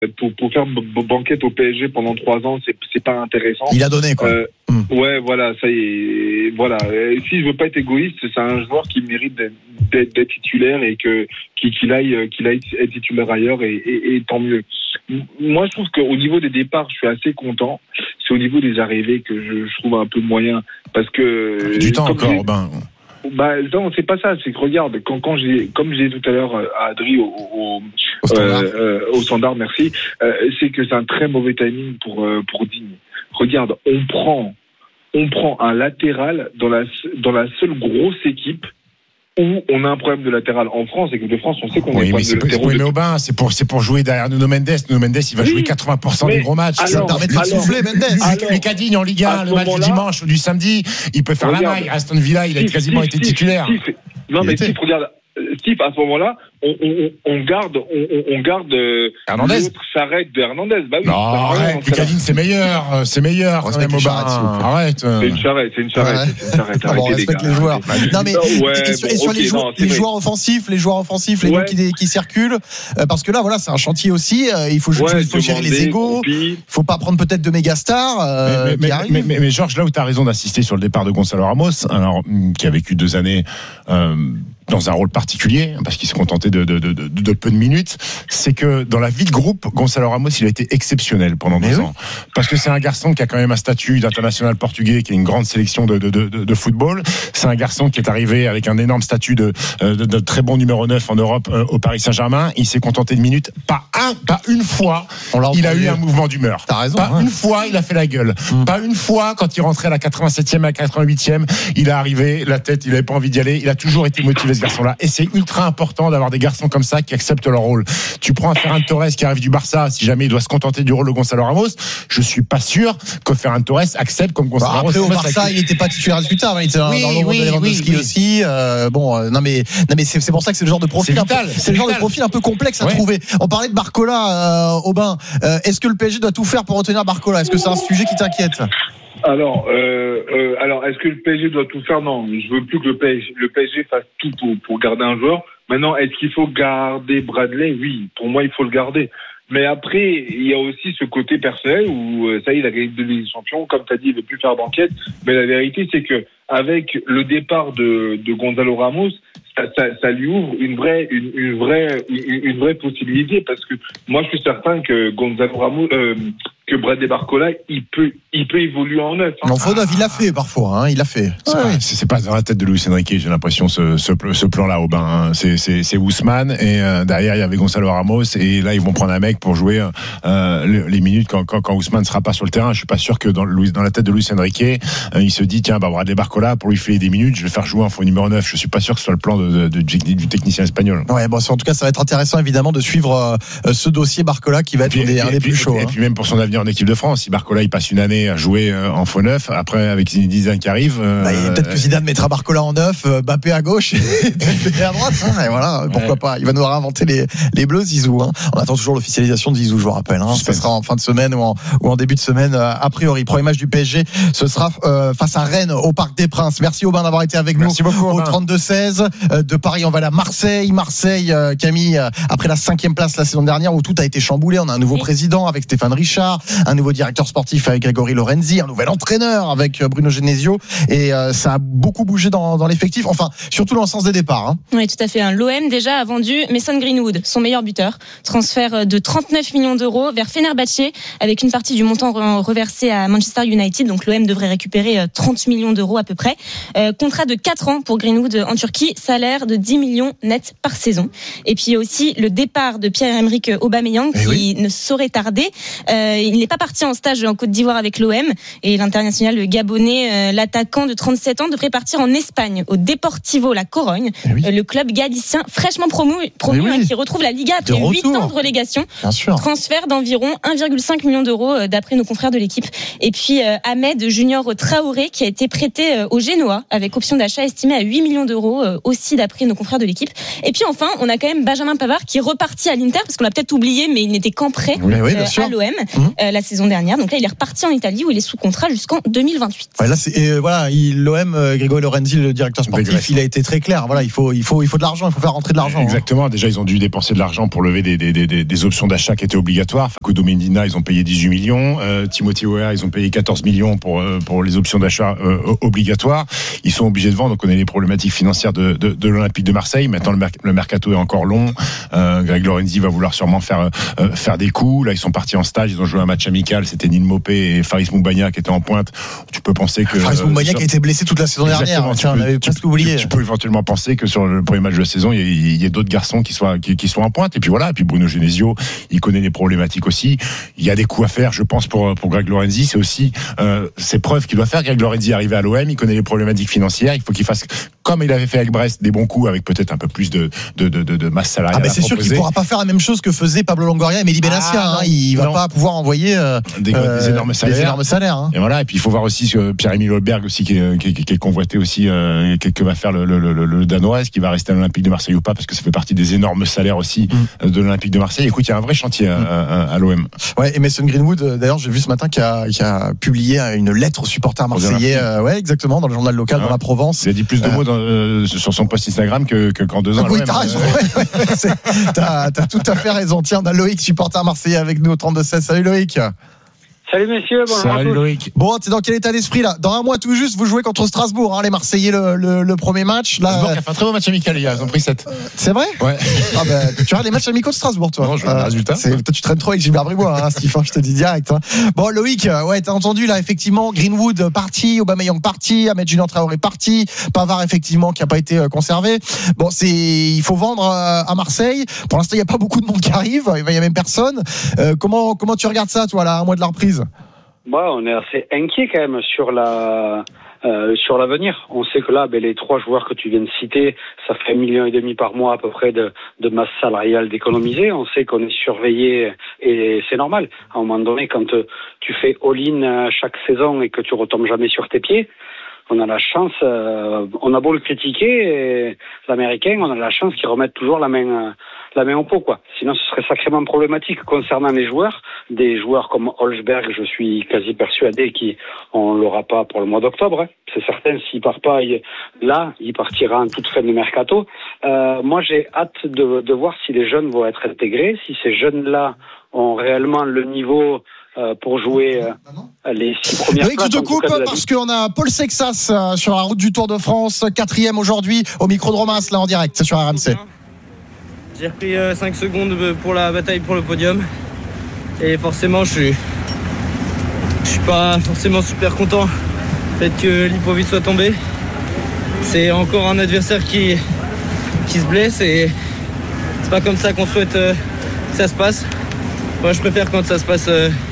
pour faire banquette au PSG pendant 3 ans, c'est pas intéressant. Il a donné, quoi. Ouais, voilà, ça y est. Voilà. Si je veux pas être égoïste, c'est un joueur qui mérite d'être titulaire et qu'il aille être titulaire ailleurs et tant mieux. Moi, je trouve qu'au niveau des départs, je suis assez content. C'est au niveau des arrivées que je trouve un peu moyen parce que du temps encore, Robin. Non, c'est pas ça. C'est que regarde, comme j'ai dit tout à l'heure à Adri au standard, merci. C'est que c'est un très mauvais timing pour Digne. Regarde, on prend un latéral dans la seule grosse équipe où on a un problème de latéral. En France, équipe de France, on sait qu'on a un problème de latéral. Oui, mais Aubin, c'est pour jouer derrière Nuno Mendes. Nuno Mendes, il va jouer 80% des gros matchs. Ça permet de faire souffler Mendes. Lucas Digne en Ligue 1, le match du dimanche ou du samedi, il peut faire la maille. Aston Villa, il a quasiment été titulaire. Non, mais Steve, regarde. Steve, à ce moment-là, on garde Hernandez. L'autre s'arrête de Hernandez. Bah oui. Non, arrête, Lucas Digne, c'est meilleur. Respecte les charrettes, arrête. C'est une charrette. On respecte les joueurs. Non, mais sur les joueurs offensifs, les gars qui circulent, parce que là, voilà, c'est un chantier aussi. Il faut gérer les égos. Il faut pas prendre peut-être de méga stars. Mais Georges, là où tu as raison d'insister sur le départ de Gonzalo Ramos, alors qui a vécu 2 années dans un rôle particulier, parce qu'il s'est contenté de peu de minutes, c'est que dans la vie de groupe, Gonzalo Ramos, il a été exceptionnel pendant 2 ans. Parce que c'est un garçon qui a quand même un statut d'international portugais, qui a une grande sélection de football. C'est un garçon qui est arrivé avec un énorme statut de très bon numéro 9 en Europe au Paris Saint-Germain. Il s'est contenté de minutes. Pas une fois, il a eu un mouvement d'humeur. T'as raison. Une fois, il a fait la gueule. Pas une fois, quand il rentrait à la 87e, à la 88e, il est arrivé, la tête, il avait pas envie d'y aller. Il a toujours été motivé, ce garçon-là. Et c'est ultra important d'avoir des garçons comme ça qui acceptent leur rôle. Tu prends un Ferran Torres qui arrive du Barça, si jamais il doit se contenter du rôle de Gonzalo Ramos, je suis pas sûr que Ferran Torres accepte comme Gonzalo Ramos. Après, au Barça, il n'était pas titulaire plus tard, il était dans l'ombre de Lewandowski aussi. Non mais c'est pour ça que c'est le genre de profil. C'est le genre de profil un peu complexe à trouver. On parlait de Barcola, Aubin. Est-ce que le PSG doit tout faire pour retenir Barcola? Est-ce que c'est un sujet qui t'inquiète? Alors, est-ce que le PSG doit tout faire? Non, je veux plus que le PSG fasse tout pour garder un joueur. Maintenant, est-ce qu'il faut garder Bradley? Oui, pour moi, il faut le garder. Mais après, il y a aussi ce côté personnel où ça y est, il a gagné 2 Ligues des Champions. Comme tu as dit, il ne veut plus faire banquette. Mais la vérité, c'est que avec le départ de Gonzalo Ramos, ça lui ouvre une vraie possibilité, parce que moi, je suis certain que Gonzalo Ramos, que Bradley Barcola, il peut évoluer en neuf. En faux neuf, il l'a fait parfois, il l'a fait. C'est pas dans la tête de Luis Enrique, j'ai l'impression, ce plan-là, Aubin. C'est Ousmane, et derrière, il y avait Gonzalo Ramos, et là, ils vont prendre un mec pour jouer les minutes quand Ousmane sera pas sur le terrain. Je suis pas sûr que dans la tête de Luis Enrique, il se dit, tiens, Bradley Barcola, pour lui filer des minutes, je vais faire jouer un faux numéro 9. Je suis pas sûr que ce soit le plan du technicien espagnol. Ouais, bon, en tout cas, ça va être intéressant, évidemment, de suivre ce dossier Barcola qui va être un des plus chauds. Et puis même pour son avenir en équipe de France, si Barcola il passe une année à jouer en faux neuf, après avec Zinedine Zidane qui arrive, peut-être que Zidane mettra Barcola en neuf, Mbappé à gauche et Mbappé à droite, et voilà, pourquoi pas. Il va nous réinventer les Bleus, Zizou. On attend toujours l'officialisation de Zizou, je vous rappelle. Ça sera en fin de semaine ou en début de semaine a priori. Premier match du PSG, ce sera face à Rennes au Parc des Princes. Merci Aubin d'avoir été avec nous. Merci beaucoup, au 32-16. De Paris, on va à Marseille, Camille, après la 5e place la saison dernière où tout a été chamboulé. On a un nouveau président avec Stéphane Richard, un nouveau directeur sportif avec Grégory Lorenzi, un nouvel entraîneur avec Bruno Genesio, et ça a beaucoup bougé dans l'effectif, enfin surtout dans le sens des départs. Oui, tout à fait. L'OM déjà a vendu Mason Greenwood, son meilleur buteur. Transfert de 39 millions d'euros vers Fenerbahçe, avec une partie du montant reversé à Manchester United. Donc l'OM devrait récupérer 30 millions d'euros à peu près. Contrat de 4 ans pour Greenwood en Turquie, salaire de 10 millions net par saison. Et puis aussi le départ de Pierre-Emerick Aubameyang qui ne saurait tarder. Il n'est pas parti en stage en Côte d'Ivoire avec l'OM, et l'international gabonais, l'attaquant de 37 ans, devrait partir en Espagne au Deportivo La Corogne, le club galicien fraîchement promu qui retrouve la Liga après 8 ans de relégation. Transfert d'environ 1,5 million d'euros d'après nos confrères de l'équipe. Et puis Ahmed Junior Traoré qui a été prêté au Genoa avec option d'achat estimée à 8 millions d'euros aussi d'après nos confrères de l'équipe. Et puis enfin, on a quand même Benjamin Pavard qui est reparti à l'Inter, parce qu'on l'a peut-être oublié, mais il n'était qu'en prêt à l'OM. la saison dernière. Donc là, il est reparti en Italie où il est sous contrat jusqu'en 2028. Ouais, là, l'OM, Grégory Lorenzi, le directeur sportif, il a été très clair. Voilà, il faut de l'argent, il faut faire rentrer de l'argent. Exactement. Déjà, ils ont dû dépenser de l'argent pour lever des options d'achat qui étaient obligatoires. Facundo Medina, ils ont payé 18 millions. Timothy Weah, ils ont payé 14 millions pour les options d'achat obligatoires. Ils sont obligés de vendre. Donc, on a les problématiques financières de l'Olympique de Marseille. Maintenant, le mercato est encore long. Greg Lorenzi va vouloir sûrement faire des coups. Là, ils sont partis en stage. Ils ont joué un match amical. C'était Nil Mopé et Faris Moubagna qui étaient en pointe. Tu peux penser que Faris Moubagna qui a été blessé toute la saison dernière. Tiens, on avait presque oublié. Tu peux éventuellement penser que sur le premier match de la saison, il y a d'autres garçons qui soient en pointe. Et puis voilà. Et puis Bruno Genesio, il connaît les problématiques aussi. Il y a des coups à faire, je pense, pour Greg Lorenzi. C'est aussi ses preuves qu'il doit faire. Greg Lorenzi arrivé à l'OM, il connaît les problématiques financières. Il faut qu'il fasse comme il avait fait avec Brest, des bons coups avec peut-être un peu plus de masse salariale. C'est sûr qu'il ne pourra pas faire la même chose que faisait Pablo Longoria et Mehdi Benassia. Il ne va pas pouvoir envoyer des énormes salaires. Et voilà. Et puis il faut voir aussi Pierre-Emile Holberg aussi qui est convoité aussi, que va faire le Danois, est-ce qu'il va rester à l'Olympique de Marseille ou pas, parce que ça fait partie des énormes salaires aussi de l'Olympique de Marseille. Écoute, il y a un vrai chantier à l'OM. Ouais, et Mason Greenwood, d'ailleurs, j'ai vu ce matin qui a publié une lettre aux supporters marseillais. Ouais, exactement, dans le journal local, dans la Provence. Il a dit plus de mots sur son post Instagram qu'en 2 ans. Oui, t'as raison. T'as tout à fait raison. Tiens, on a Loïc, supporter marseillais avec nous au 32-16. Salut Loïc. Salut messieurs, bonjour. Salut Loïc. Bon, t'es dans quel état d'esprit là ? Dans un mois tout juste, vous jouez contre Strasbourg, les Marseillais, le premier match. Là, Strasbourg qui a fait un très beau match amical, les gars, ils ont pris 7. C'est vrai ? Ouais. Tu regardes les matchs amicaux de Strasbourg, toi ? Non, je vois le résultat. Toi, tu traînes trop avec Gilbert Bribois, Stephen, je te dis direct. Bon, Loïc, t'as entendu là, effectivement, Greenwood parti, Aubameyang parti, Ahmed Junior Traoré parti, Pavard effectivement qui a pas été conservé. Bon, il faut vendre à Marseille. Pour l'instant, il y a pas beaucoup de monde qui arrive, il y a même personne. Comment tu regardes ça, toi, là, un mois de la reprise ? On est assez inquiet quand même sur l'avenir. On sait que là, les 3 joueurs que tu viens de citer, ça fait 1,5 million par mois à peu près de masse salariale d'économiser. On sait qu'on est surveillé et c'est normal. À un moment donné, quand tu fais all-in chaque saison et que tu retombes jamais sur tes pieds, on a la chance, on a beau le critiquer, l'Américain, on a la chance qu'il remette toujours la main au pot, quoi. Sinon, ce serait sacrément problématique concernant les joueurs. Des joueurs comme Holberg, je suis quasi persuadé qu'on l'aura pas pour le mois d'octobre. C'est certain, s'il part pas, il partira en toute fin de mercato. Moi, j'ai hâte de voir si les jeunes vont être intégrés, si ces jeunes-là ont réellement le niveau pour jouer les 6 premières places. Oui, je te coupe parce qu'on a Paul Sexas sur la route du Tour de France, 4e aujourd'hui au micro de Romas, là en direct, c'est sur RMC. J'ai repris 5 secondes pour la bataille pour le podium et forcément je suis pas forcément super content du fait que Lipovic soit tombé. C'est encore un adversaire qui se blesse et c'est pas comme ça qu'on souhaite que ça se passe. Moi je préfère quand ça se passe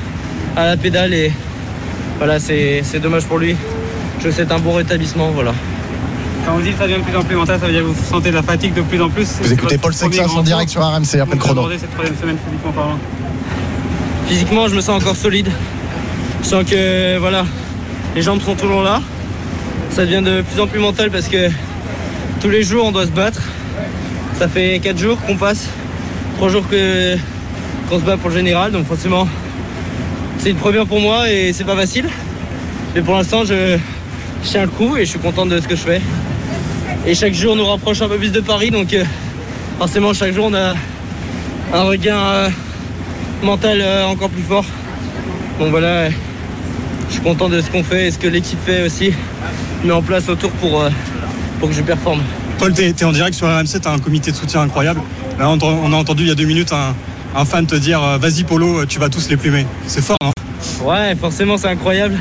à la pédale et voilà, c'est dommage pour lui. Je souhaite un bon rétablissement, voilà. Quand vous dites que ça devient de plus en plus mental, ça veut dire que vous sentez de la fatigue de plus en plus. Vous écoutez Paul Sexas en direct sur RMC après le chrono. Cette 3e semaine physiquement parlant. Physiquement, je me sens encore solide. Je sens que voilà, les jambes sont toujours là. Ça devient de plus en plus mental parce que tous les jours on doit se battre. Ça fait 4 jours qu'on passe, 3 jours qu'on se bat pour le général, donc forcément c'est une première pour moi et c'est pas facile. Mais pour l'instant je tiens le coup et je suis content de ce que je fais. Et chaque jour nous rapproche un peu plus de Paris, donc forcément chaque jour on a un regain mental encore plus fort. Donc voilà, je suis content de ce qu'on fait et ce que l'équipe fait aussi, met en place autour pour que je performe. Paul, t'es en direct sur RMC, t'as un comité de soutien incroyable. Là on a entendu il y a 2 minutes un fan te dire vas-y Polo, tu vas tous les plumer. C'est fort, hein? Ouais, forcément c'est incroyable.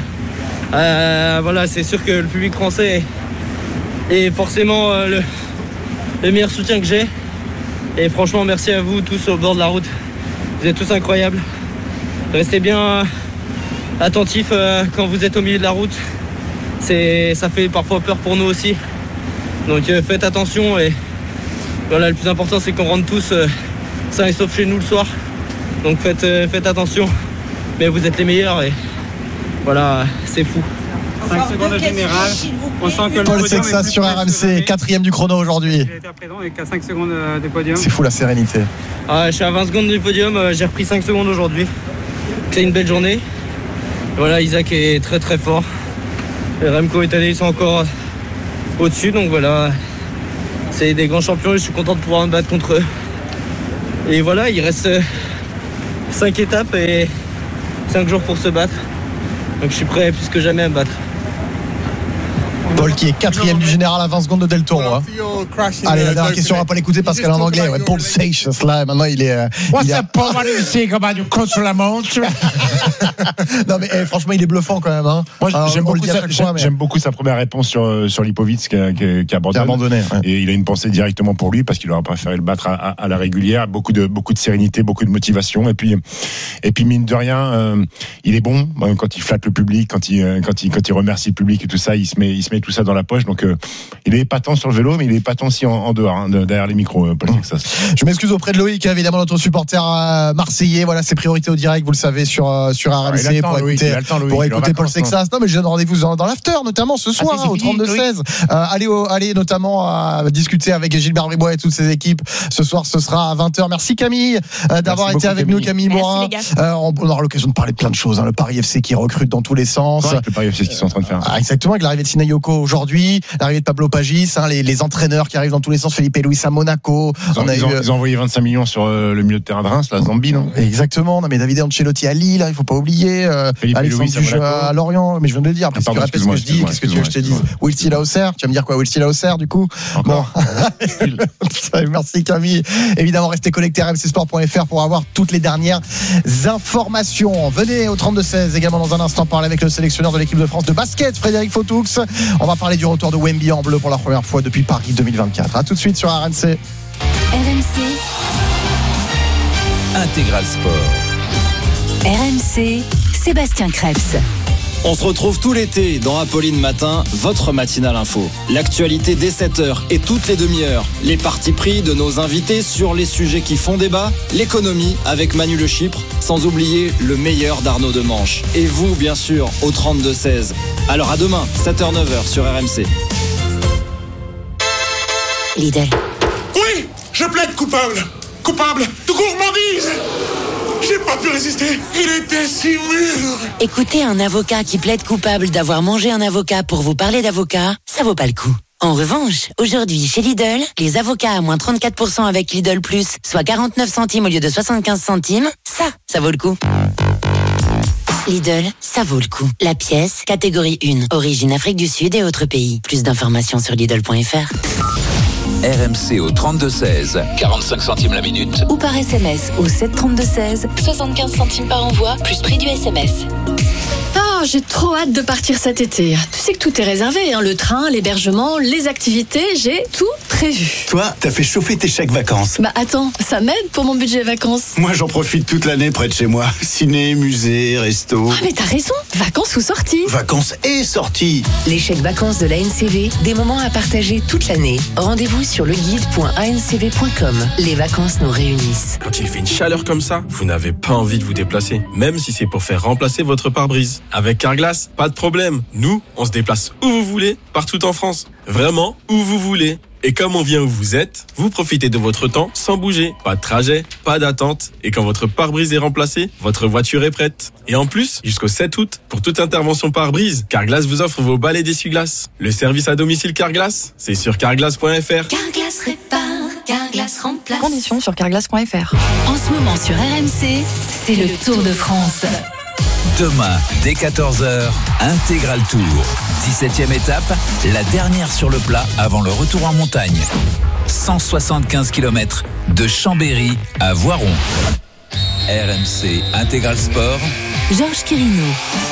Voilà, c'est sûr que le public français est forcément le meilleur soutien que j'ai. Et franchement, merci à vous tous au bord de la route. Vous êtes tous incroyables. Restez bien attentifs quand vous êtes au milieu de la route. Ça fait parfois peur pour nous aussi. Donc faites attention et voilà, le plus important c'est qu'on rentre tous sains et saufs chez nous le soir. Donc faites attention. Mais vous êtes les meilleurs et voilà, c'est fou. 5 secondes de général. On sent que Paul Sexas sur RMC, 4e du chrono aujourd'hui. Il était à présent et qu'à 5 secondes de podium. C'est fou la sérénité. Je suis à 20 secondes du podium, j'ai repris 5 secondes aujourd'hui. que c'est une belle journée. Voilà, Isaac est très très fort. Et Remco et Tadej sont encore au-dessus, donc voilà. C'est des grands champions et je suis content de pouvoir me battre contre eux. Et voilà, il reste 5 étapes et 5 jours pour se battre. Donc je suis prêt plus que jamais à me battre. Paul qui est 4e du général à 20 secondes de Del Toro. Hein. Allez, la dernière question, on va pas l'écouter parce qu'elle est en anglais. Ouais, Paul Seix, là, maintenant il est. What's up, Paul? What do you think about your contre la montre? Non, mais franchement, il est bluffant quand même. Hein. Moi, j'aime beaucoup sa première réponse sur Lipovic qui a abandonné. Ouais. Et il a une pensée directement pour lui parce qu'il aurait préféré le battre à la régulière. Beaucoup de sérénité, beaucoup de motivation. Et puis mine de rien, il est bon quand il flatte le public, quand il remercie le public et tout ça. Il se met tout ça dans la poche. Donc il est épatant sur le vélo, mais il est épatant aussi en dehors, derrière les micros. Paul Seixas. Je m'excuse auprès de Loïc, évidemment notre supporter marseillais. Voilà, ses priorités au direct, vous le savez, sur RMC pour écouter Paul Seixas. Non, mais j'ai un rendez-vous dans l'after, notamment ce soir au 32-16. Allez notamment discuter avec Gilbert Bribois et toutes ses équipes. Ce soir, ce sera à 20h. Merci Camille d'avoir été avec nous, Camille Morin. On aura l'occasion de parler de plein de choses. Le Paris FC qui recrute dans tous les sens. Le Paris FC qui sont en train de faire. Exactement, avec l'arrivée de Sinayoko aujourd'hui, l'arrivée de Pablo Pagis, les entraîneurs qui arrivent dans tous les sens, Felipe Luis à Monaco. Ils ont envoyé 25 millions sur le milieu de terrain de Reims, la Zambie, non? Exactement. Non, mais Davide Ancelotti à Lille, il faut pas oublier. Alexandre Duge à Lorient, mais je viens de le dire. Parce que répète ce que je dis, qu'est-ce que tu veux que je te dise? Will Steele à Auxerre, tu vas me dire quoi? Will Steele à Auxerre, du coup? Bon. Merci Camille. Évidemment, restez connectés à rmcsport.fr pour avoir toutes les dernières informations. Venez au 32-16 également dans un instant parler avec le sélectionneur de l'équipe de France de basket, Frédéric Fautoux. On va parler du retour de Wemby en bleu pour la première fois depuis Paris 2024. A tout de suite sur RMC. RMC Intégral Sport. RMC Sébastien Krebs. On se retrouve tout l'été dans Apolline Matin, votre matinale info. L'actualité dès 7h et toutes les demi-heures. Les partis pris de nos invités sur les sujets qui font débat. L'économie avec Manu Le Chypre, sans oublier le meilleur d'Arnaud Demanche. Et vous, bien sûr, au 32-16. Alors à demain, 7h-9h sur RMC. Lidl. Oui, je plaide coupable. Coupable de gourmandise. J'ai pas pu résister. Il était si mûr. Écoutez un avocat qui plaide coupable d'avoir mangé un avocat pour vous parler d'avocat, ça vaut pas le coup. En revanche, aujourd'hui, chez Lidl, les avocats à moins 34% avec Lidl Plus, soit 49 centimes au lieu de 75 centimes, ça vaut le coup. Lidl, ça vaut le coup. La pièce, catégorie 1, origine Afrique du Sud et autres pays. Plus d'informations sur Lidl.fr. RMC au 32-16, 45 centimes la minute. Ou par SMS au 732-16, 75 centimes par envoi, plus prix du SMS. Oh, j'ai trop hâte de partir cet été. Tu sais que tout est réservé, le train, l'hébergement, les activités, j'ai tout prévu. Toi, t'as fait chauffer tes chèques vacances. Bah attends, ça m'aide pour mon budget vacances. Moi, j'en profite toute l'année près de chez moi. Ciné, musée, resto. Ah mais t'as raison, vacances ou sorties. Vacances et sorties. Les chèques vacances de l'ANCV, des moments à partager toute l'année. Rendez-vous sur leguide.ancv.com. Les vacances nous réunissent. Quand il fait une chaleur comme ça, vous n'avez pas envie de vous déplacer, même si c'est pour faire remplacer votre pare-brise. Avec Carglass, pas de problème. Nous, on se déplace où vous voulez, partout en France. Vraiment, où vous voulez. Et comme on vient où vous êtes, vous profitez de votre temps sans bouger. Pas de trajet, pas d'attente. Et quand votre pare-brise est remplacé, votre voiture est prête. Et en plus, jusqu'au 7 août, pour toute intervention pare-brise, Carglass vous offre vos balais d'essuie-glace. Le service à domicile Carglass, c'est sur carglass.fr. Carglass répare, Carglass remplace. Conditions sur carglass.fr. En ce moment sur RMC, c'est le Tour de France. Demain, dès 14h, Intégral Tour. 17e étape, la dernière sur le plat avant le retour en montagne. 175 km de Chambéry à Voiron. RMC Intégral Sport. Georges Quirino.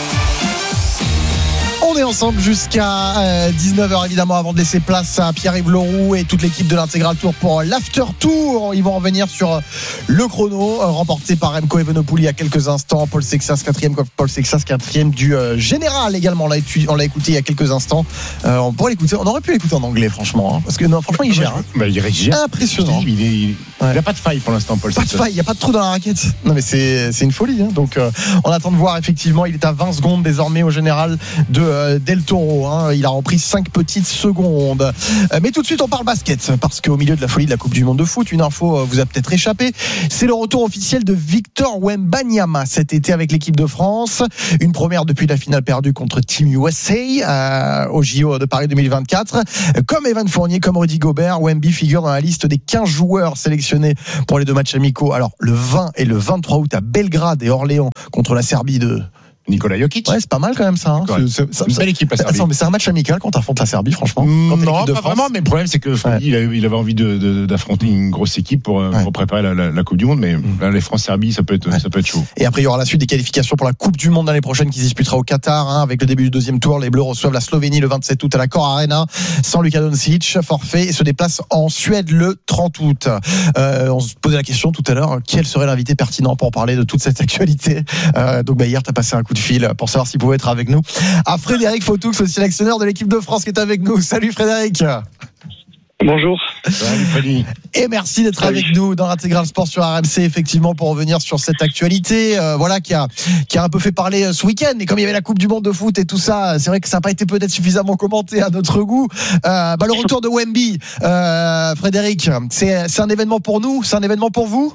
On est ensemble jusqu'à 19h évidemment avant de laisser place à Pierre-Yves Leroux et toute l'équipe de l'Intégral Tour pour l'After Tour. Ils vont revenir sur le chrono remporté par Remco Evenepoel il y a quelques instants. Paul Seixas 4e du général également. On l'a écouté il y a quelques instants. On pourrait l'écouter. On aurait pu l'écouter en anglais franchement. Parce que non, franchement il gère. Il gère. Impressionnant. Il n'a pas de faille pour l'instant, Paul Seixas. Pas de faille, il n'y a pas de trou dans la raquette. Non mais c'est une folie. Donc on attend de voir effectivement. Il est à 20 secondes désormais au général de Del Toro. Il a repris 5 petites secondes. Mais tout de suite, on parle basket, parce qu'au milieu de la folie de la Coupe du Monde de foot, une info vous a peut-être échappé. C'est le retour officiel de Victor Wembanyama cet été avec l'équipe de France. Une première depuis la finale perdue contre Team USA au JO de Paris 2024. Comme Evan Fournier, comme Rudy Gobert, Wemby figure dans la liste des 15 joueurs sélectionnés pour les 2 matchs amicaux. Alors, le 20 et le 23 août à Belgrade et Orléans contre la Serbie de Nicolas Jokic. Ouais, c'est pas mal quand même ça. C'est une belle équipe la Serbie. Attends, mais c'est un match amical quand t'affrontes la Serbie, franchement. Non, pas vraiment. Mais le problème, c'est que il avait envie d'affronter une grosse équipe pour préparer la Coupe du Monde. Mais là, les France-Serbie, ça peut être chaud. Et après, il y aura la suite des qualifications pour la Coupe du Monde l'année prochaine qui se disputera au Qatar. Avec le début du 2e tour, les Bleus reçoivent la Slovénie le 27 août à la Core Arena sans Luka Doncic, forfait, et se déplacent en Suède le 30 août. On se posait la question tout à l'heure, quel serait l'invité pertinent pour parler de toute cette actualité. Donc hier, t'as passé un coup de fil pour savoir s'il pouvait être avec nous. À Frédéric Fautoux, le sélectionneur de l'équipe de France qui est avec nous. Salut Frédéric. Bonjour. Salut Freddy. Et merci d'être avec nous dans l'Intégral Sport sur RMC, effectivement, pour revenir sur cette actualité qui a un peu fait parler ce week-end. Mais comme il y avait la Coupe du Monde de foot et tout ça, c'est vrai que ça n'a pas été peut-être suffisamment commenté à notre goût. Le retour de Wemby, Frédéric, c'est un événement pour nous, c'est un événement pour vous?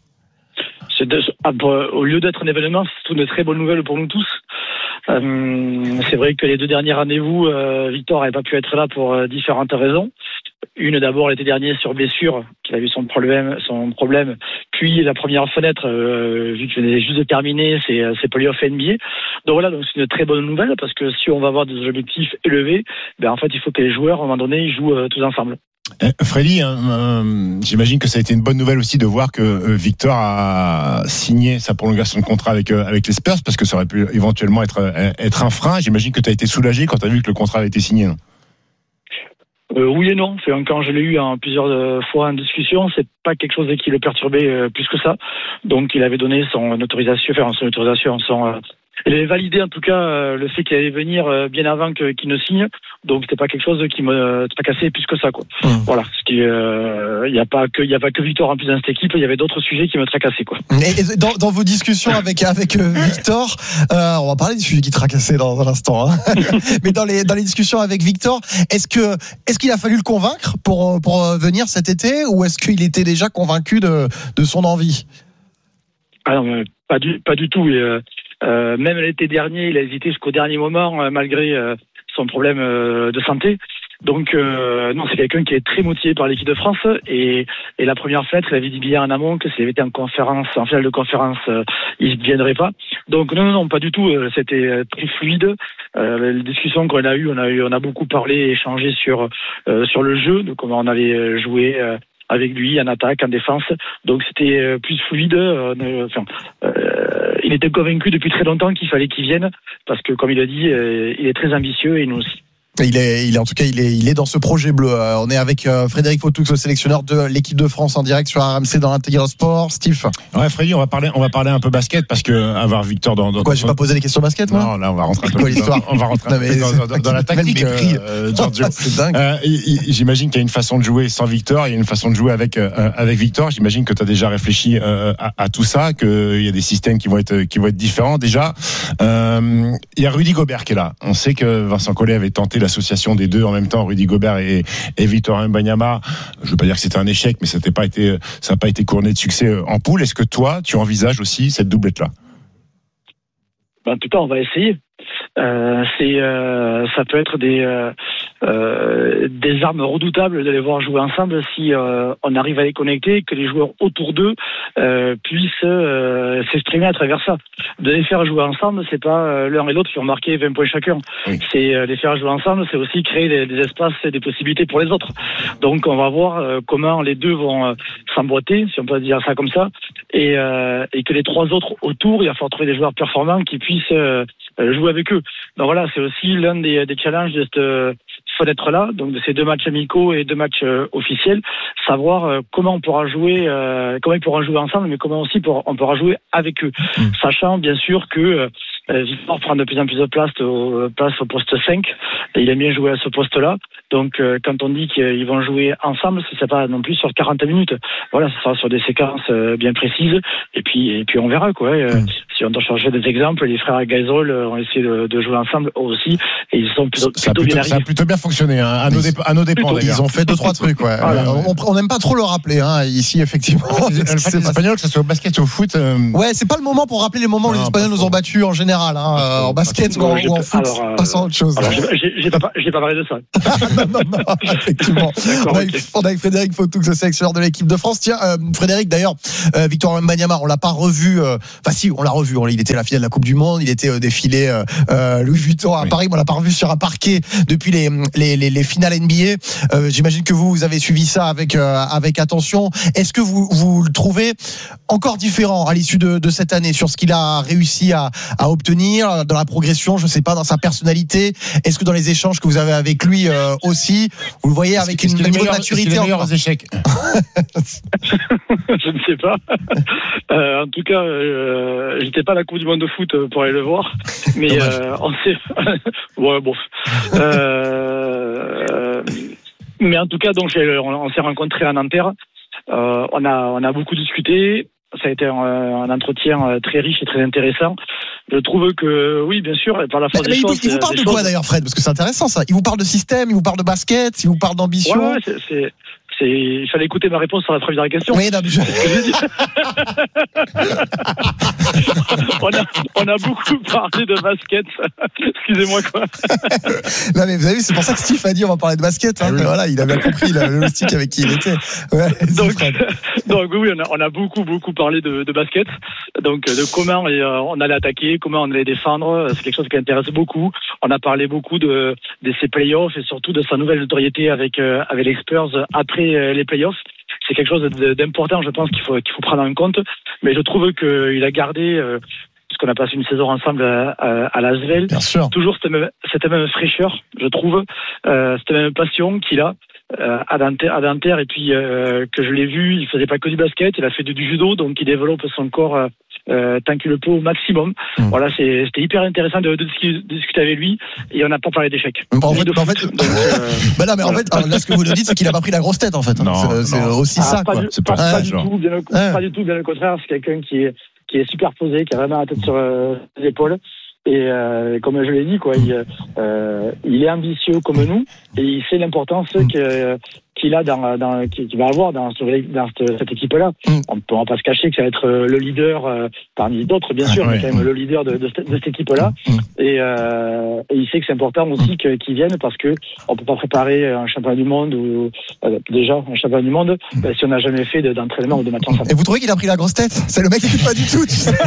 Au lieu d'être un événement, c'est une très bonne nouvelle pour nous tous. C'est vrai que les 2 derniers rendez-vous, Victor n'avait pas pu être là pour différentes raisons. Une d'abord l'été dernier sur blessure, qu'il a eu son problème. Puis la première fenêtre, vu qu'il venait juste de terminer, c'est playoff NBA. Donc voilà, donc c'est une très bonne nouvelle parce que si on va avoir des objectifs élevés, en fait il faut que les joueurs à un moment donné ils jouent tous ensemble. Freddy, j'imagine que ça a été une bonne nouvelle aussi de voir que Victor a signé sa prolongation de contrat avec les Spurs, parce que ça aurait pu éventuellement être un frein. J'imagine que tu as été soulagé quand tu as vu que le contrat avait été signé. Oui et non. Quand je l'ai eu plusieurs fois en discussion, c'est pas quelque chose qui le perturbait plus que ça. Donc il avait donné son autorisation. Il avait validé en tout cas le fait qu'il allait venir bien avant qu'il ne signe. Donc c'était pas quelque chose qui me tracassait plus que ça, quoi. Voilà. Il y a pas que Victor en plus dans cette équipe. Il y avait d'autres sujets qui me tracassaient, quoi. Et dans vos discussions avec Victor, on va parler des sujets qui tracassaient dans un instant. Mais dans les discussions avec Victor, est-ce qu'il a fallu le convaincre pour venir cet été, ou est-ce qu'il était déjà convaincu de son envie? Ah non, pas du tout. Même l'été dernier, il a hésité jusqu'au dernier moment, malgré son problème de santé. Donc non, c'est quelqu'un qui est très motivé par l'équipe de France, et la première fenêtre, il avait dit bien en amont que s'il avait été en finale de conférence, il ne viendrait pas. Donc non, pas du tout. C'était très fluide. Les discussions qu'on a eues, on a beaucoup parlé, échangé sur le jeu, de comment on avait joué avec lui en attaque, en défense. Donc c'était plus fluide. Il était convaincu depuis très longtemps qu'il fallait qu'il vienne, parce que comme il a dit, il est très ambitieux, et nous aussi. Il est dans ce projet bleu. On est avec Frédéric Fautoux, le sélectionneur de l'équipe de France, en direct sur RMC dans l'Intégral Sport. Steve. Ouais, Freddy, on va parler un peu basket, parce que avoir Victor dans quoi, j'ai pas posé les questions basket, moi? Non, là on va rentrer un peu dans la tactique. Giorgio. C'est dingue. J'imagine qu'il y a une façon de jouer sans Victor, il y a une façon de jouer avec Victor. J'imagine que tu as déjà réfléchi à tout ça, qu'il y a des systèmes qui vont être différents. Déjà, il y a Rudy Gobert qui est là. On sait que Vincent Collet avait tenté l'association des deux en même temps, Rudy Gobert et Victor Wembanyama. Je veux pas dire que c'était un échec, mais ça n'a pas été couronné de succès en poule. Est-ce que toi, tu envisages aussi cette doublette-là? En tout cas, on va essayer. Ça peut être des armes redoutables de les voir jouer ensemble si on arrive à les connecter, que les joueurs autour d'eux puissent s'exprimer à travers ça. De les faire jouer ensemble, c'est pas l'un et l'autre qui ont marqué 20 points chacun. Oui. C'est les faire jouer ensemble, c'est aussi créer des espaces et des possibilités pour les autres. Donc on va voir comment les deux vont s'emboîter, si on peut dire ça comme ça, et que les 3 autres autour, il va falloir trouver des joueurs performants qui puissent jouer avec eux. Donc voilà, c'est aussi l'un des challenges de cette fenêtre-là, donc de ces 2 matchs amicaux et 2 matchs officiels, savoir comment on pourra jouer, comment ils pourront jouer ensemble, mais comment aussi on pourra jouer avec eux, sachant bien sûr que Victor prend de plus en plus de place au poste 5, et il aime bien jouer à ce poste-là. Donc quand on dit qu'ils vont jouer ensemble, c'est pas non plus sur 40 minutes. Voilà, ce sera sur des séquences bien précises, et puis on verra, quoi. si on doit changer des exemples, les frères Gasol ont essayé de jouer ensemble aussi, et ils sont plutôt bien arrivés. Ça a plutôt bien fonctionné, hein, à nos dépens. Ils ont fait 2-3 trucs, ouais. On n'aime pas trop le rappeler, hein, ici, effectivement. Les Espagnols, que ce soit au basket ou au foot. Ouais, c'est pas le moment pour rappeler les moments où les Espagnols nous ont battus en général, hein, en basket ou en foot, passant à autre chose. Alors, j'ai pas parlé de ça. non, effectivement. On a avec Frédéric Fautoux, le sélectionneur de l'équipe de France. Tiens, Frédéric, d'ailleurs, Victor Wembanyama, on l'a pas revu. Enfin, si, on l'a revu. Il était à la finale de la Coupe du Monde. Il était au défilé Louis Vuitton à Paris. Mais on l'a pas revu sur un parquet depuis les finales NBA. J'imagine que vous avez suivi ça avec attention. Est-ce que vous le trouvez encore différent à l'issue de cette année sur ce qu'il a réussi à obtenir dans la progression, je sais pas, dans sa personnalité? Est-ce que dans les échanges que vous avez avec lui aussi, vous le voyez avec une niveau de maturité encore aux échecs? Je ne sais pas. En tout cas, j'étais pas à la Coupe du Monde de foot pour aller le voir, mais on sait. Ouais, bon. Mais en tout cas, donc on s'est rencontrés à Nanterre. On a beaucoup discuté. Ça a été un entretien très riche et très intéressant. Je trouve que, oui, bien sûr, par la force des choses... Il vous parle de quoi d'ailleurs, Fred? Parce que c'est intéressant ça. Il vous parle de système, il vous parle de basket, il vous parle d'ambition. Ouais, il fallait écouter ma réponse sur la première question. Oui, non, mais on a beaucoup parlé de basket. Excusez-moi, quoi. Non, mais vous avez vu, c'est pour ça que Steve a dit on va parler de basket. Hein. Voilà, il a bien compris le stick avec qui il était. Ouais, donc oui, on a beaucoup parlé de basket. Donc de comment on allait attaquer, comment on allait défendre. C'est quelque chose qui intéresse beaucoup. On a parlé beaucoup de ses playoffs et surtout de sa nouvelle notoriété avec les Spurs après les playoffs. C'est quelque chose d'important, je pense, qu'il faut prendre en compte. Mais je trouve qu'il a gardé, puisqu'on a passé une saison ensemble à l'Asvel, toujours cette même fraîcheur, je trouve, cette même passion qu'il a à Nanterre. Et puis que je l'ai vu, il faisait pas que du basket, il a fait du judo, donc il développe son corps tant qu'il le peut au maximum. Voilà, c'était hyper intéressant de discuter avec lui, et on n'a pas parlé d'échecs. En fait, là, ce que vous nous dites, c'est qu'il a pas pris la grosse tête, en fait. C'est aussi ça, quoi. Pas du tout, bien le contraire. C'est quelqu'un qui est super posé, qui a vraiment la tête sur les épaules. Et comme je l'ai dit, quoi, il est ambitieux comme nous, et il sait l'importance qu'il a qu'il va avoir dans cette équipe-là. On ne pourra pas se cacher que ça va être le leader parmi d'autres, bien sûr, mais quand même le leader de cette équipe-là. Et il sait que c'est important aussi qu'il vienne, parce que on peut pas préparer un championnat du monde ou déjà un championnat du monde si on n'a jamais fait d'entraînement ou de match ensemble. Et vous trouvez qu'il a pris la grosse tête? C'est le mec qui n'écoute pas du tout, tu sais.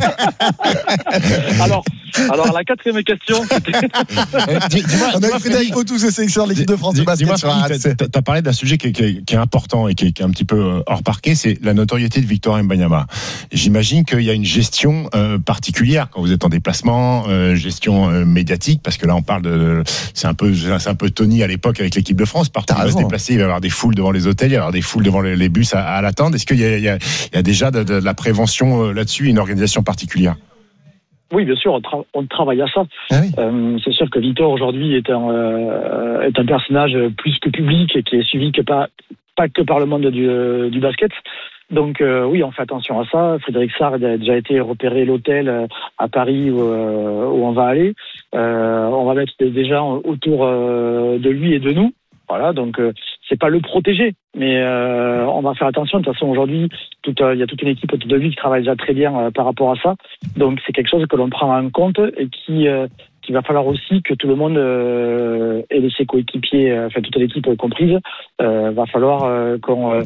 Alors la quatrième question, on a fait Frédéric Fautoux, le sélectionneur de l'équipe de France de basket sur RMC. T'as parlé d'un sujet qui est important et qui est un petit peu hors parquet, c'est la notoriété de Victor Wembanyama. J'imagine qu'il y a une gestion particulière quand vous êtes en déplacement, gestion médiatique, parce que là on parle c'est un peu Tony à l'époque avec l'équipe de France. Partout il va se déplacer, il va y avoir des foules devant les hôtels, il va y avoir des foules devant les bus à l'attendre. Est-ce qu'il y a déjà de la prévention là-dessus, une organisation particulière? Oui, bien sûr, on travaille à ça. C'est sûr que Victor aujourd'hui est un personnage plus que public et qui est suivi pas que par le monde du basket. Donc oui, on fait attention à ça. Frédéric Sarr a déjà été repéré l'hôtel à Paris où on va aller. On va mettre des gens autour de lui et de nous. Voilà, donc c'est pas le protéger, mais on va faire attention. De toute façon, aujourd'hui, il y a toute une équipe autour de lui qui travaille déjà très bien par rapport à ça. Donc c'est quelque chose que l'on prend en compte et qu'il va falloir aussi que tout le monde et ses coéquipiers, enfin toute l'équipe comprise, va falloir qu'on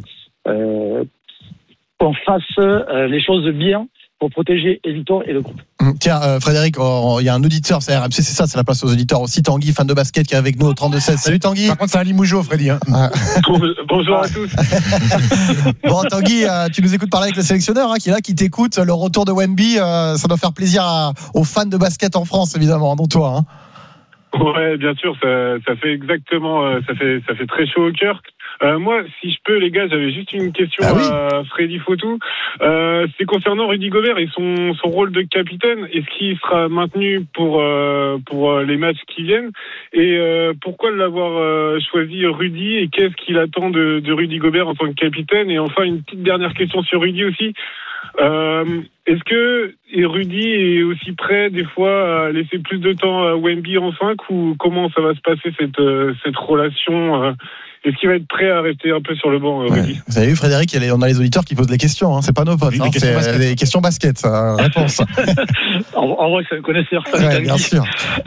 fasse les choses bien pour protéger Victor et le groupe. Tiens, Frédéric, il y a un auditeur, c'est RMC, c'est ça, c'est la place aux auditeurs aussi. Tanguy, fan de basket, qui est avec nous au 32-16. Salut Tanguy. Par contre, c'est un Limougeau, Freddy. Hein. Bonjour à tous. Bon, Tanguy, tu nous écoutes parler avec le sélectionneur qui est là, qui t'écoute. Le retour de Wemby, ça doit faire plaisir aux fans de basket en France, évidemment, dont toi. Ouais, bien sûr, ça fait exactement, ça fait très chaud au cœur. Moi, si je peux, les gars, j'avais juste une question à Freddy Fautoux. C'est concernant Rudy Gobert et son rôle de capitaine. Est-ce qu'il sera maintenu pour les matchs qui viennent? Et pourquoi l'avoir choisi Rudy? Et qu'est-ce qu'il attend de Rudy Gobert en tant que capitaine? Et enfin, une petite dernière question sur Rudy aussi. Est-ce que Rudy est aussi prêt des fois à laisser plus de temps à Wemby en 5 ou comment ça va se passer cette relation Est-ce qu'il va être prêt à rester un peu sur le banc, Rudy? Vous avez vu, Frédéric, on a les auditeurs qui posent des questions. Hein. C'est pas nos potes. Hein. C'est des questions basket. Ça, réponse. En vrai, c'est un connaisseur. Ouais, bien sûr.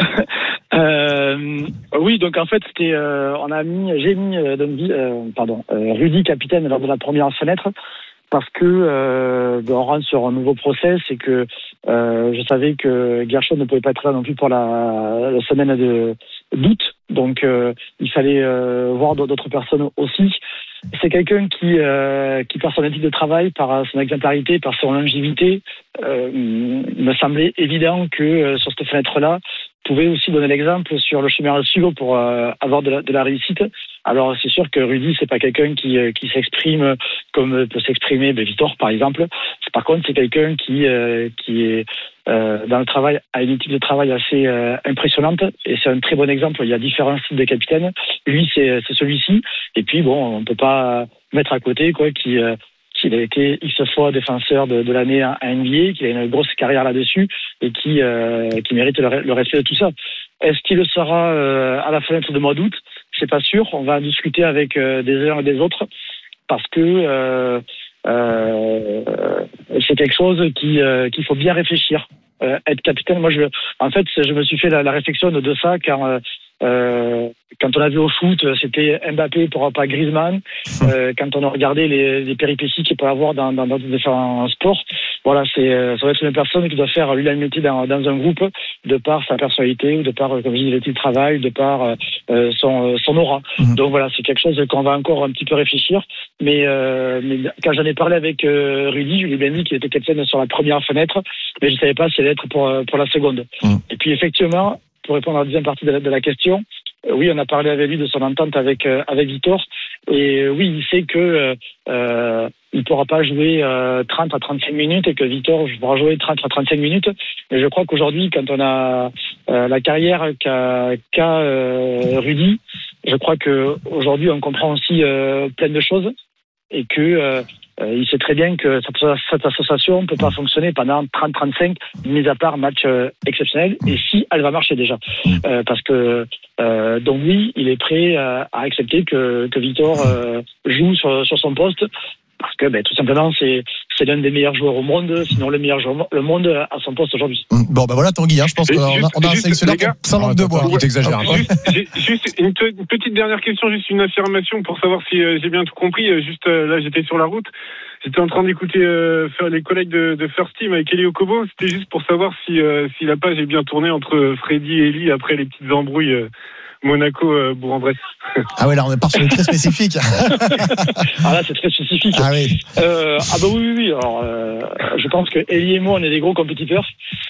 Oui, donc en fait, j'ai mis Rudy capitaine lors de la première fenêtre parce que on rentre sur un nouveau process et que je savais que Gershon ne pouvait pas être là non plus pour la semaine d'août. Donc il fallait voir d'autres personnes aussi. C'est quelqu'un qui par son éthique de travail, par son exemplarité, par son longévité, me semblait évident que sur cette fenêtre-là, pouvait aussi donner l'exemple sur le chemin à suivre pour avoir de la réussite. Alors c'est sûr que Rudy, c'est pas quelqu'un qui s'exprime comme peut s'exprimer Victor par exemple. Par contre, c'est quelqu'un qui est dans le travail, a une éthique de travail assez impressionnante et c'est un très bon exemple. Il y a différents styles de capitaines. Lui, c'est celui-ci. Et puis bon, on peut pas mettre à côté qu'il a été X fois défenseur de l'année à NBA, qu'il a une grosse carrière là-dessus et qui mérite le respect de tout ça. Est-ce qu'il le sera à la fenêtre de mois d'août? C'est pas sûr. On va en discuter avec des uns et des autres parce que c'est quelque chose qu'il faut bien réfléchir. Être capitaine, moi je me suis fait la réflexion de ça quand on a vu au foot, c'était Mbappé pour pas Griezmann. Quand on a regardé les péripéties qu'il peut avoir dans différents sports, voilà, ça va être une personne qui doit faire l'unanimité dans un groupe de par sa personnalité ou de par, comme je dis, l'éthique de travail, de par son aura. Donc voilà, c'est quelque chose qu'on va encore un petit peu réfléchir. Mais quand j'en ai parlé avec Rudy, je lui ai bien dit qu'il était capitaine sur la première fenêtre, mais je savais pas s'il allait être pour la seconde. Et puis effectivement, pour répondre à la deuxième partie de la question, oui, on a parlé avec lui de son entente avec Victor. Et oui, il sait que il pourra pas jouer 30 à 35 minutes et que Victor pourra jouer 30 à 35 minutes. Mais je crois qu'aujourd'hui, quand on a la carrière qu'a Rudy, je crois qu'aujourd'hui, on comprend aussi plein de choses et que il sait très bien que cette association ne peut pas fonctionner pendant 30-35, mis à part match exceptionnel, et si elle va marcher déjà. Parce que, donc oui, il est prêt à accepter que Victor joue sur son poste, parce que tout simplement, c'est l'un des meilleurs joueurs au monde, sinon le meilleur joueur au monde à son poste aujourd'hui. Bon, voilà, Tanguy, je pense qu'on a un sélectionneur sans langue de bois. Il t'exagère. Juste une petite dernière question, juste une affirmation pour savoir si j'ai bien tout compris. Là, j'étais sur la route. J'étais en train d'écouter les collègues de First Team avec Eli Okobo. C'était juste pour savoir si la page est bien tournée entre Freddy et Eli après les petites embrouilles Monaco-Bourg-en-Bresse. Ah ouais, là on est pas sur une très spécifique. Ah là c'est très spécifique. Ah oui. Oui. Alors je pense que Eli et moi on est des gros compétiteurs.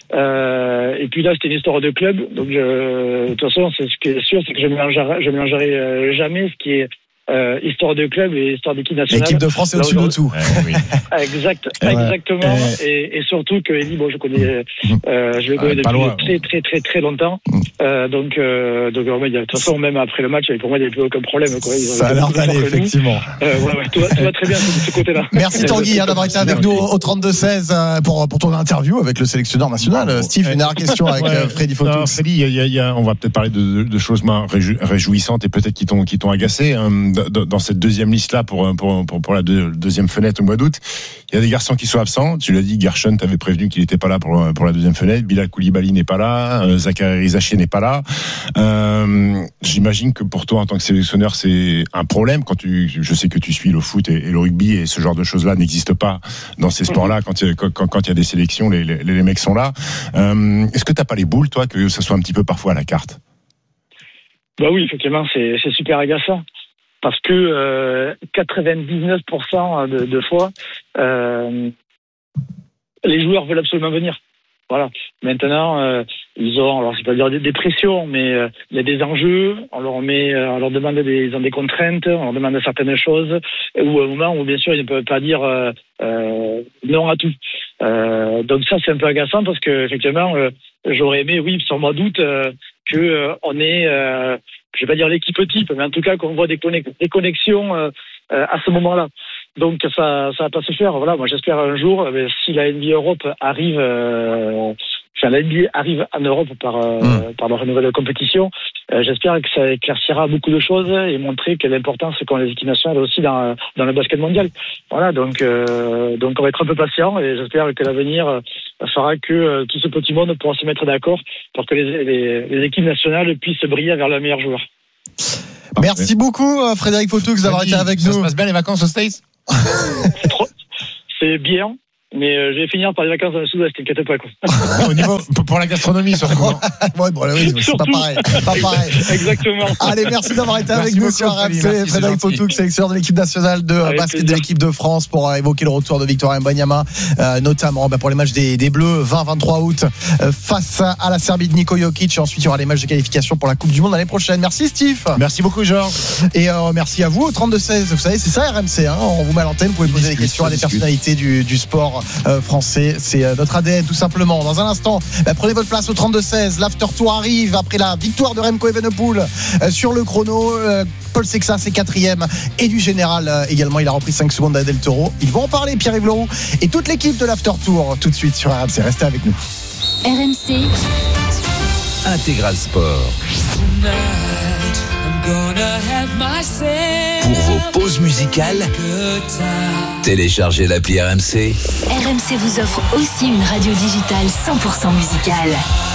Et puis là c'était une histoire de club. Donc de toute façon ce qui est sûr c'est que je mélangerai jamais ce qui est histoire de club et histoire d'équipe nationale. L'équipe de France est au-dessus de tout. Exactement. Et surtout que Eli, je connais, je le connais depuis très très très longtemps. Donc de toute façon même après le match, pour moi il n'y avait plus aucun problème. Ça a l'air d'aller effectivement. Tout va très bien de ce côté-là. Merci Tanguy d'avoir été avec nous au 32-16 pour ton interview avec le sélectionneur national. Steve, une dernière question avec Freddy Fotoux. Freddy, on va peut-être parler de choses réjouissantes et peut-être qui t'ont agacé. Dans cette deuxième liste-là pour la deuxième fenêtre au mois d'août, il y a des garçons qui sont absents. Tu l'as dit, Gershon t'avait prévenu qu'il n'était pas là pour la deuxième fenêtre. Bilal Koulibaly n'est pas là. Zachary Rizaché n'est pas là. J'imagine que pour toi, en tant que sélectionneur, c'est un problème je sais que tu suis le foot et le rugby et ce genre de choses-là n'existe pas dans ces sports-là. Quand il y a des sélections, les mecs sont là. Est-ce que t'as pas les boules, toi, que ça soit un petit peu parfois à la carte? Bah oui, effectivement, c'est super agaçant. Parce que 99% de fois, les joueurs veulent absolument venir. Voilà. Maintenant, ils ont, alors c'est pas dire des pressions, mais il y a des enjeux. On leur demande ils ont des contraintes, on leur demande certaines choses, ou à un moment où bien sûr ils ne peuvent pas dire non à tout. Donc ça c'est un peu agaçant parce que effectivement, j'aurais aimé, oui, sur le mois d'août, que on ait je vais pas dire l'équipe type, mais en tout cas qu'on voit des connexions à ce moment-là. Donc ça va pas se faire. Voilà, moi j'espère un jour, si la NBA Europe arrive, la NBA arrive en Europe par leur nouvelle compétition, j'espère que ça éclaircira beaucoup de choses et montrer quelle importance qu'ont les équipes nationales aussi dans le basket mondial. Voilà, donc on va être un peu patient et j'espère que l'avenir fera que tout ce petit monde pourra se mettre d'accord pour que les équipes nationales puissent briller vers leurs meilleurs joueurs. Merci beaucoup Frédéric Potoux d'avoir été avec nous. Ça se passe bien les vacances aux States? C'est bien. Mais je vais finir par les vacances dans le sud-ouest, t'inquiète pas quoi. Au niveau pour la gastronomie surtout. Ouais, bon, oui, c'est pas pareil. Exactement. Allez, merci d'avoir été avec nous sur RMC. Frédéric Potoux, sélectionneur de l'équipe nationale de basket de l'équipe de France, pour évoquer le retour de Victor Wembanyama, notamment pour les matchs des Bleus 20-23 août face à la Serbie de Niko Jokic. Et ensuite, il y aura les matchs de qualification pour la Coupe du Monde l'année prochaine. Merci Steve. Merci beaucoup Georges. Et merci à vous au 32-16. Vous savez, c'est ça RMC. On vous met à l'antenne. Vous pouvez poser des questions à des personnalités du sport français, c'est notre ADN tout simplement. Dans un instant, prenez votre place au 32-16. L'after tour arrive après la victoire de Remco Evenepoel sur le chrono. Paul Sexas est 4e et du général également, il a repris 5 secondes à Del Toro. Ils vont en parler, Pierre-Yves Leroux et toute l'équipe de l'after tour tout de suite sur RMC. Restez avec nous. RMC Intégral Sport. Pour vos pauses musicales, téléchargez l'appli RMC. RMC vous offre aussi une radio digitale 100% musicale.